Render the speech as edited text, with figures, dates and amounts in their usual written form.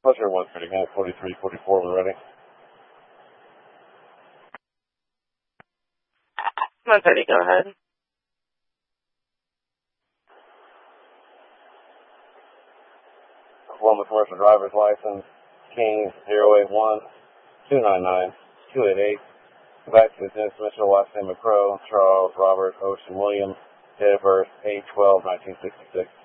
Pleasure 130, 4344, we're ready. 130, go ahead. Columbus commercial driver's license, King 081-299-288. Back to Dennis Mitchell, last name McCrow, Charles Robert Ocean Williams, date of birth 8/12/1966.